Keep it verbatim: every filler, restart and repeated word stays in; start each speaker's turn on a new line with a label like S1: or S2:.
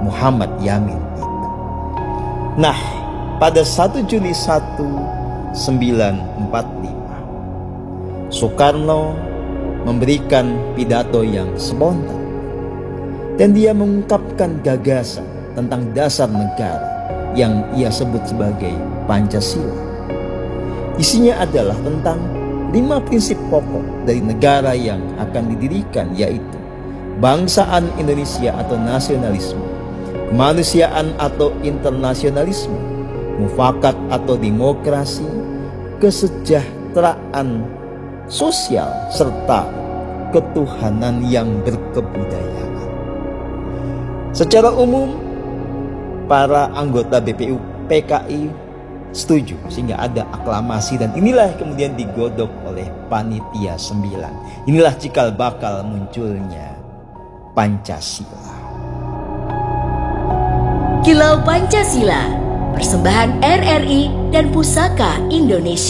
S1: Muhammad Yamin itu. Nah, pada satu Juli seribu sembilan ratus empat puluh lima, Soekarno memberikan pidato yang spontan dan dia mengungkapkan gagasan tentang dasar negara yang ia sebut sebagai Pancasila. Isinya adalah tentang lima prinsip pokok dari negara yang akan didirikan, yaitu bangsaan Indonesia atau nasionalisme, kemanusiaan atau internasionalisme, mufakat atau demokrasi, kesejahteraan sosial, serta ketuhanan yang berkebudayaan. Secara umum, para anggota B P U P K I setuju sehingga ada aklamasi, dan inilah kemudian digodok oleh panitia sembilan. Inilah cikal bakal munculnya Pancasila.
S2: Kilau Pancasila, persembahan R R I dan Pusaka Indonesia.